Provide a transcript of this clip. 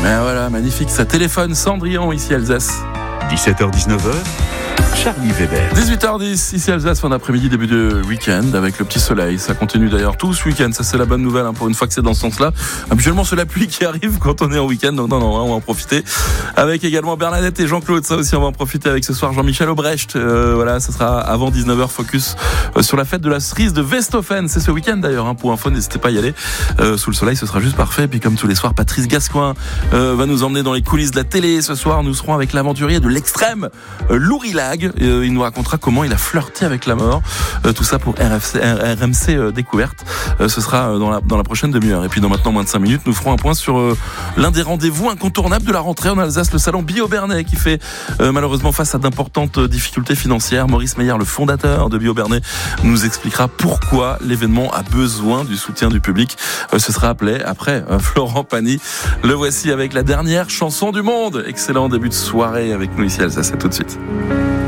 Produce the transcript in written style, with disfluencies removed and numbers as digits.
Mais voilà, magnifique, ça téléphone Cendrillon ici Alsace. 17h-19h, Charlie Weber. 18h10, ici Alsace, fin d'après-midi, début de week-end, avec le petit soleil. Ça continue d'ailleurs tout ce week-end, ça c'est la bonne nouvelle, pour une fois que c'est dans ce sens-là. Habituellement, c'est la pluie qui arrive quand on est en week-end, donc non, on va en profiter. Avec également Bernadette et Jean-Claude, ça aussi on va en profiter avec ce soir Jean-Michel Aubrecht. Voilà, ça sera avant 19h, focus sur la fête de la cerise de Westhofen. C'est ce week-end d'ailleurs, pour info, n'hésitez pas à y aller. Sous le soleil, ce sera juste parfait. Puis comme tous les soirs, Patrice Gascoin va nous emmener dans les coulisses de la télé. Ce soir, nous serons avec l'aventurier de l'extrême, Lourilag. Il nous racontera comment il a flirté avec la mort. Tout ça pour RMC Découverte. Ce sera dans la prochaine demi-heure. Et puis dans maintenant moins de 5 minutes, nous ferons un point sur l'un des rendez-vous incontournables de la rentrée en Alsace, le salon Bio-Bernay, qui fait malheureusement face à d'importantes difficultés financières. Maurice Meyer, le fondateur de Bio-Bernay, nous expliquera pourquoi l'événement a besoin du soutien du public. Ce sera appelé après Florent Pagny. Le voici avec la dernière chanson du monde. Excellent début de soirée avec nous ici à Alsace. À tout de suite.